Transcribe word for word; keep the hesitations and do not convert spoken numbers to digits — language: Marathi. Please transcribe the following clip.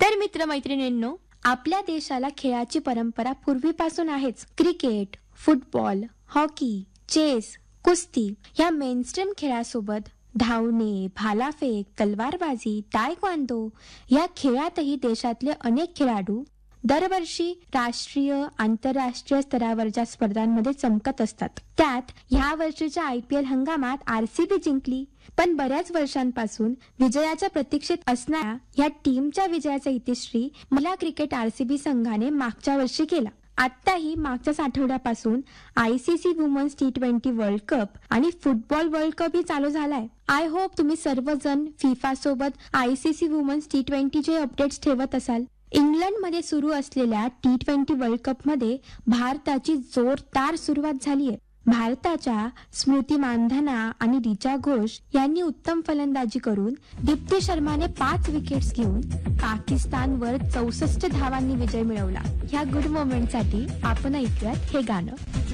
तर मित्रमैत्रिणींनो, आपल्या देशाला खेळाची परंपरा पूर्वीपासून आहेच. क्रिकेट, फुटबॉल, हॉकी, चेस, कुस्ती या मेनस्ट्रीम खेळासोबत धावणे, भालाफेक, तलवारबाजी, तायक्वांदो या खेळातही देशातले अनेक खेळाडू दरवर्षी राष्ट्रीय, आंतरराष्ट्रीय स्तरावरच्या स्पर्धांमध्ये चमकत असतात. त्यात ह्या वर्षीच्या आय पी एल हंगामात आर सी बी जिंकली. पण बऱ्याच वर्षांपासून विजयाच्या प्रतीक्षेत असणाऱ्या या टीमच्या विजयाचा इतिश्री महिला क्रिकेट आर सी बी संघाने मागच्या वर्षी केला. आत्ताही मागच्याच आठवड्यापासून I C C women's T twenty world cup आणि फुटबॉल वर्ल्ड कप ही चालू झालाय. आय होप तुम्ही सर्वजण फिफा सोबत I C C women's T ट्वेंटीचे updates ठेवत असाल. इंग्लंडमध्ये सुरू असलेल्या टी ट्वेंटी वर्ल्ड कप मध्ये भारताची जोरदार सुरुवात झालीय. भारताच्या स्मृती मानधना आणि रिचा घोष यांनी उत्तम फलंदाजी करून दीप्ती शर्माने पाच विकेट्स घेऊन पाकिस्तानवर चौसष्ट धावांनी विजय मिळवला. ह्या गुड मोमेंटसाठी आपण ऐकूयात हे गाणं.